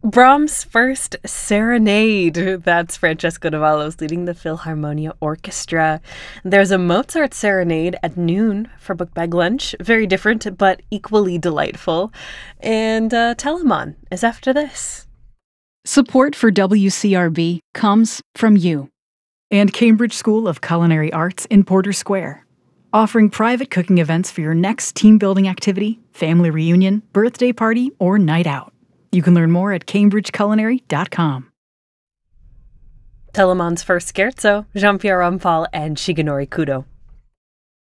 Brahms' first serenade. That's Francesco Davalos leading the Philharmonia Orchestra. There's a Mozart serenade at noon for book bag lunch. Very different, but equally delightful. And Telemon is after this. Support for WCRB comes from you and Cambridge School of Culinary Arts in Porter Square, offering private cooking events for your next team-building activity, family reunion, birthday party, or night out. You can learn more at cambridgeculinary.com. Telemon's first scherzo, Jean-Pierre Rampal and Shigenori Kudo.